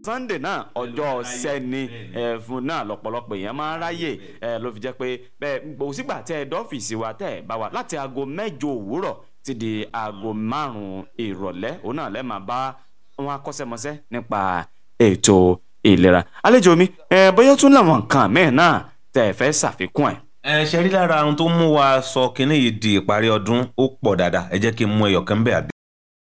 Sunday náà ọjọ́ sẹ́ni fún náà lọ́pọ̀lọpọ̀ èèyàn máa ń ráyè ló fi jẹ́ pé bẹ́ẹ̀ gbòó sígbà tẹ́ ẹ dọ́fíìsì wa tẹ́ ẹ bá wa láti aago 8 òwúrọ̀ ti di aago 5 ìrọ̀lẹ́ òun náà lẹ́ẹ̀ máa bá wọn akọ́ṣẹ́mọṣẹ́ nípa ètò ìlera. Àlejò mi bóyá tún làwọn nǹkan mẹ́ẹ̀ náà tẹ́ ẹ fẹ́ ṣàfikún ẹ̀. ṣe rí lára ohun tó mú wa sọ kínní yìí di ìparí ọdún ó pọ̀ dáadáa ẹ jẹ́ kí n mú ẹyọ kan bẹ́ẹ̀ àbí.